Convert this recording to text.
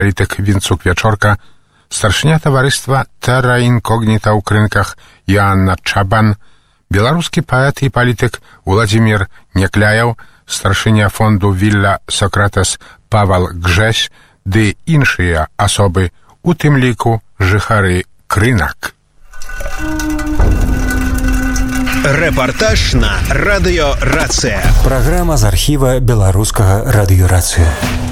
Палітык Вінцук Вячорка, старшыня таварыства Terra Incognita ў крынках Іанна Чабан, беларускі паэт і палітык Уладзімір Некляяў, старшыня фонду Вілля Сократес Павал Гжесь ды іншыя асобы, у тым ліку жыхары крынак. Рэпартаж на радыё Рацыя. Праграма з архіва беларускага радыё Рацыя.